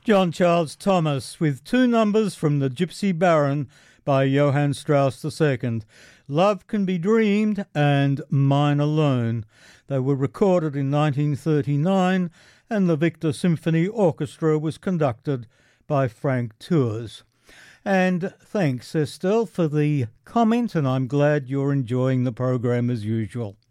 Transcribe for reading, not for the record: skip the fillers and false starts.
John Charles Thomas with two numbers from The Gypsy Baron by Johann Strauss II, Love Can Be Dreamed and Mine Alone. They were recorded in 1939 and the Victor Symphony Orchestra was conducted by Frank Tours. And thanks, Estelle, for the comment, and I'm glad you're enjoying the program as usual.